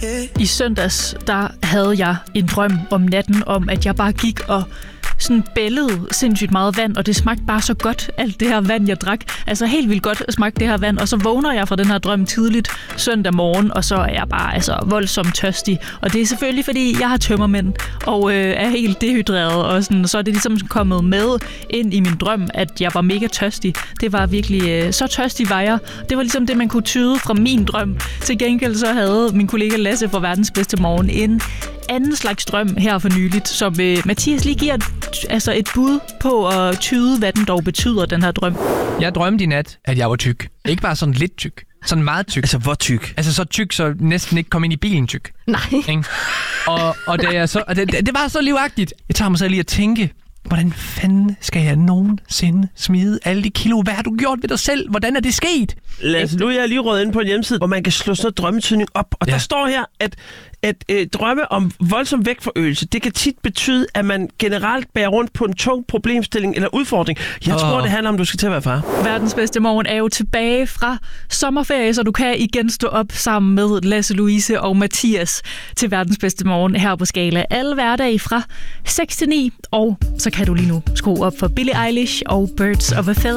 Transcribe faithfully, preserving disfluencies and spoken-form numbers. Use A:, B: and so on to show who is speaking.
A: I søndags, der havde jeg en drøm om natten, om at jeg bare gik og sådan bællede sindssygt meget vand, og det smagte bare så godt, alt det her vand, jeg drak. Altså helt vildt godt smagte det her vand, og så vågner jeg fra den her drøm tidligt søndag morgen, og så er jeg bare altså voldsomt tørstig. Og det er selvfølgelig, fordi jeg har tømmermænd, og øh, er helt dehydreret, og sådan, så er det ligesom kommet med ind i min drøm, at jeg var mega tørstig. Det var virkelig, øh, så tørstig var jeg. Det var ligesom det, man kunne tyde fra min drøm. Til gengæld så havde min kollega Lasse fra Verdens Bedste Morgen en anden slags drøm her for nyligt, som øh, Mathias lige giver altså et bud på at tyde, hvad den dog betyder, den her drøm.
B: Jeg drømte i nat, at jeg var tyk. Ikke bare sådan lidt tyk. Sådan meget tyk.
C: Altså, hvor tyk?
B: Altså så tyk, så næsten ikke kom ind i bilen tyk.
A: Nej.
B: Ikke? Og, og, da jeg så, og det, det var så livagtigt. Jeg tager mig så lige at tænke, hvordan fanden skal jeg nogensinde smide alle de kilo? Hvad har du gjort ved dig selv? Hvordan er det sket?
C: Lasse, nu er jeg lige røget ind på en hjemmeside, hvor man kan slå sådan noget drømmetydning op. Og ja. Der står her, at, at øh, drømme om voldsom vægtforøgelse, det kan tit betyde, at man generelt bærer rundt på en tung problemstilling eller udfordring. Jeg oh. tror, det handler om, at du skal til at være far. Verdens
A: Bedste Morgen er jo tilbage fra sommerferie, så du kan igen stå op sammen med Lasse, Louise og Mathias til Verdens Bedste Morgen her på Skala. Alle hverdage fra seks til ni, og så kan du lige nu skrue op for Billie Eilish og Birds of a Feather.